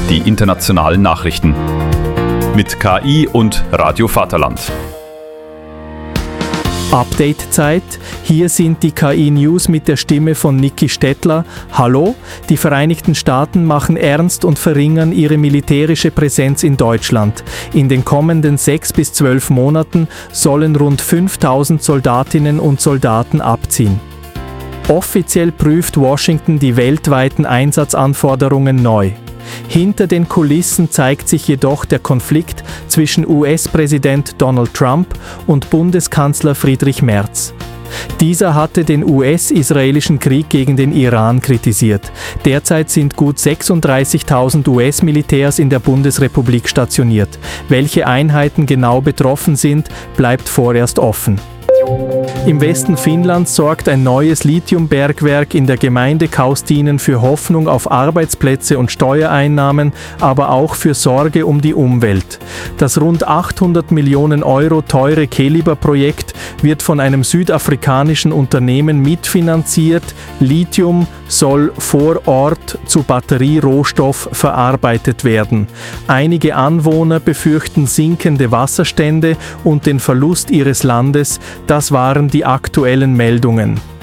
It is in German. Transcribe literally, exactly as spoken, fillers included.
die internationalen Nachrichten. Mit K I und Radio Vaterland. Update-Zeit. Hier sind die K I-News mit der Stimme von Niki Stettler. Hallo, die Vereinigten Staaten machen ernst und verringern ihre militärische Präsenz in Deutschland. In den kommenden sechs bis zwölf Monaten sollen rund fünftausend Soldatinnen und Soldaten abziehen. Offiziell prüft Washington die weltweiten Einsatzanforderungen neu. Hinter den Kulissen zeigt sich jedoch der Konflikt zwischen U S-Präsident Donald Trump und Bundeskanzler Friedrich Merz. Dieser hatte den U S-israelischen Krieg gegen den Iran kritisiert. Derzeit sind gut sechsunddreißigtausend U S-Militärs in der Bundesrepublik stationiert. Welche Einheiten genau betroffen sind, bleibt vorerst offen. Im Westen Finnlands sorgt ein neues Lithiumbergwerk in der Gemeinde Kaustinen für Hoffnung auf Arbeitsplätze und Steuereinnahmen, aber auch für Sorge um die Umwelt. Das rund achthundert Millionen Euro teure Keliber-Projekt wird von einem südafrikanischen Unternehmen mitfinanziert. Lithium soll vor Ort zu Batterierohstoff verarbeitet werden. Einige Anwohner befürchten sinkende Wasserstände und den Verlust ihres Landes. Das waren die aktuellen Meldungen.